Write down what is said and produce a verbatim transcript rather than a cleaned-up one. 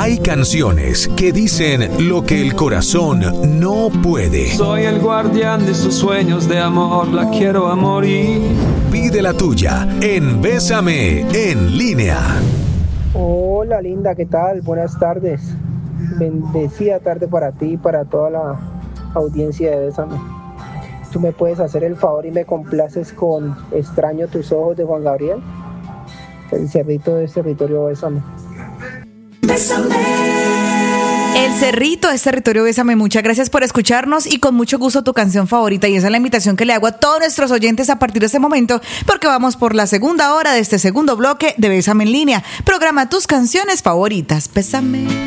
Hay canciones que dicen lo que el corazón no puede. Soy el guardián de sus sueños de amor, la quiero a morir. Pide la tuya en Bésame en línea. Hola linda, ¿qué tal? Buenas tardes. Bendecida tarde para ti y para toda la audiencia de Bésame. ¿Tú me puedes hacer el favor y me complaces con Extraño tus ojos de Juan Gabriel? El cerrito de territorio Bésame. Bésame. El Cerrito es territorio Bésame. Muchas gracias por escucharnos y con mucho gusto tu canción favorita. Y esa es la invitación que le hago a todos nuestros oyentes a partir de este momento, porque vamos por la segunda hora de este segundo bloque de Bésame en línea. Programa tus canciones favoritas. Bésame.